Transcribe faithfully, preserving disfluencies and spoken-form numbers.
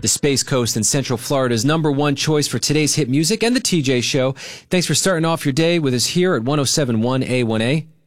the Space Coast and Central Florida's number one choice for today's hit music and the T J Show. Thanks for starting off your day with us here at one oh seven point one A one A.